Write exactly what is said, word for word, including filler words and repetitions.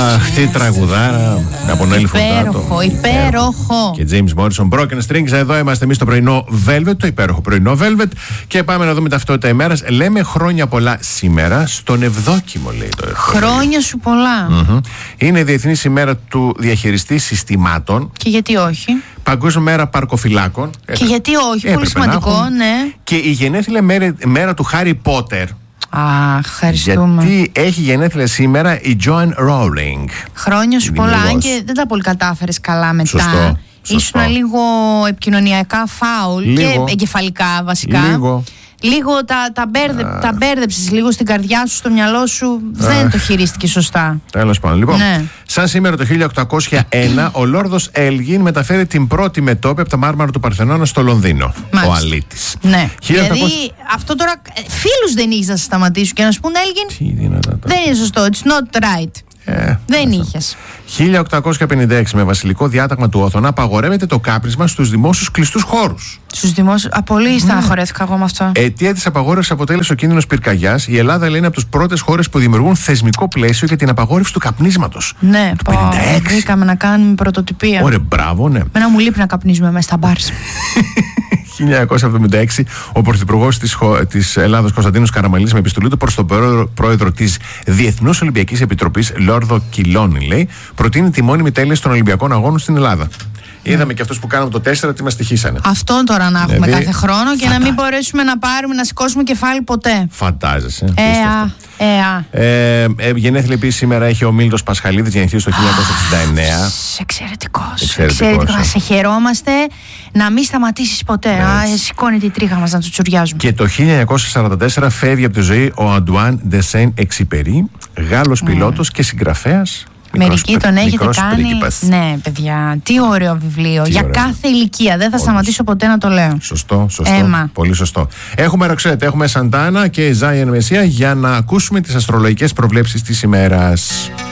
Αχ, τι τραγουδάρα από Νέλη Φουρτάτο. Υπέροχο, υπέροχο. Και James Morrison, Broken Strings. Εδώ είμαστε εμείς στο πρωινό Velvet, το υπέροχο πρωινό Velvet. Και πάμε να δούμε ταυτότητα ημέρας. Λέμε χρόνια πολλά σήμερα, στον Ευδόκιμο, λέει το Ευδόκιμο. Χρόνια σου πολλά. Mm-hmm. Είναι η Διεθνής ημέρα του διαχειριστή συστημάτων. Και γιατί όχι. Παγκόσμια μέρα παρκοφυλάκων. Και γιατί όχι, πολύ σημαντικό, ναι. Και η γενέθλια μέρα, μέρα του Χάρι Πότερ. Α, ευχαριστούμε. Γιατί έχει γενέθλια σήμερα η Joanne Rowling. Χρόνια σου πολλά, αν και δεν τα πολύ κατάφερες καλά μετά. Σωστό, σωστό. Ήσουν λίγο επικοινωνιακά φάουλ λίγο. Και εγκεφαλικά βασικά. Λίγο. Λίγο τα, τα, μπέρδε, τα μπέρδεψες λίγο στην καρδιά σου, στο μυαλό σου. Δεν το χειρίστηκε σωστά. Τέλος πάντων. Λοιπόν, ναι. Σαν σήμερα το χίλια οκτακόσια ένα, ο Λόρδος Έλγιν μεταφέρει την πρώτη μετώπη από τα μάρμαρα του Παρθενώνα στο Λονδίνο. Μάλιστα. Ο αλήτης. Ναι. χίλια οκτακόσια... Δηλαδή, αυτό τώρα φίλους δεν είχες να σε σταματήσουν και να σου πούνε Έλγιν. Τι δυνατά. Δεν είναι σωστό. It's not right. Ε, δεν είχες. χίλια οκτακόσια πενήντα έξι, με βασιλικό διάταγμα του Όθωνα, απαγορεύεται το κάπνισμα στους δημόσιους κλειστούς χώρους. Στους δημόσιους. Α, πολύ στεναχωρέθηκα εγώ με αυτό. Αιτία της απαγόρευσης αποτέλεσε ο κίνδυνος πυρκαγιάς. Η Ελλάδα λέει είναι από τις πρώτες χώρες που δημιουργούν θεσμικό πλαίσιο για την απαγόρευση του καπνίσματος. Ναι, βρήκαμε να κάνουμε πρωτοτυπία. Ωραία, μπράβο, ναι. Μένα μου λείπει να καπνίζουμε μέσα στα μπάρς. χίλια εννιακόσια εβδομήντα έξι, ο πρωθυπουργός της, της Ελλάδος Κωνσταντίνος Καραμανλής με επιστολή του προς τον πρόεδρο, πρόεδρο της Διεθνούς Ολυμπιακής Επιτροπής, Λόρδο Κιλόνι, λέει, προτείνει τη μόνιμη τέλεση των Ολυμπιακών Αγώνων στην Ελλάδα. Mm. Είδαμε και αυτούς που κάναμε το τέσσερα τι μας στοιχήσανε. Αυτό τώρα να έχουμε δηλαδή, κάθε χρόνο και φαντα... να μην μπορέσουμε να πάρουμε, να σηκώσουμε κεφάλι ποτέ. Φαντάζεσαι. Εα, εα. Ε, ε, γενέθλια επίσης σήμερα έχει ο Μίλτος Πασχαλίδης, γεννηθείς το χίλια εννιακόσια εξήντα εννέα. Εξαιρετικός. Εξαιρετικός. Να σε χαιρόμαστε, να μην σταματήσεις ποτέ. Α, σηκώνει τη τρίχα μας να του τσουριάζουμε. Και το χίλια εννιακόσια σαράντα τέσσερα φεύγει από τη ζωή ο Αντουάν ντε Σέιν-Εξιπερί, Γάλλος mm. πιλότος και συγγραφέας. Μερικοί τον έχετε κάνει. Πρίγκιπας. Ναι, παιδιά. Τι ωραίο βιβλίο. Τι για ωραίο. Κάθε ηλικία. Δεν θα Όλους. Σταματήσω ποτέ να το λέω. Σωστό, σωστό. Έμα. Πολύ σωστό. Έχουμε Ροξέτ, έχουμε Σαντάνα και Ζάιεν Μεσία για να ακούσουμε τις αστρολογικές προβλέψεις της ημέρας.